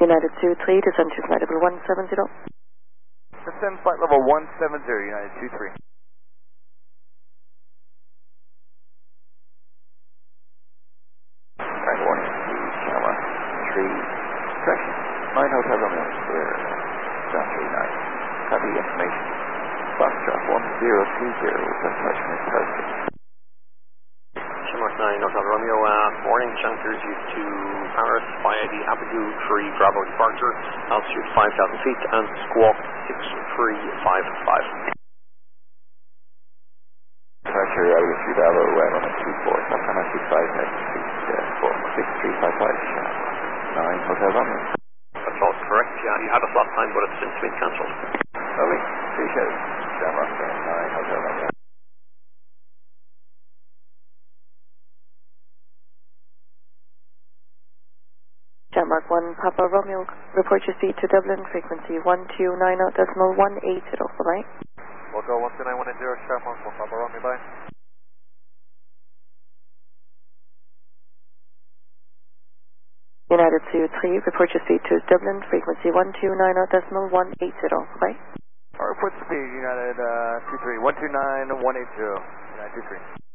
United 23, descend to flight level 170. Descend flight level 170, United 23. Right, warning, Lima 3, correction, 9 Hotel Romeo, clear, down 39. Copy information. Foxtrot 1020, request touch from Paris. Shamrock 9 Hotel Romeo, morning, transfers you to Paris via the Abigail 3 Bravo departure, altitude 5,000 feet and squawk 6355. Departure Abigail 3 Bravo, on a 24, Santana 65,000 feet, 6355, 9 Hotel Romeo. That's all correct, yeah, you had us last time, but it's since been cancelled. Lovely, appreciate it. Shamrock 9 Hotel Romeo. Shamrock 1 Papa Romeo, report your speed to Dublin, frequency 1290.180, bye. Local 12910, Shamrock 1 Papa Romeo, bye. United 23, report your speed to Dublin, frequency 1290.180, bye. Report speed, United 23, 129.180, United 23.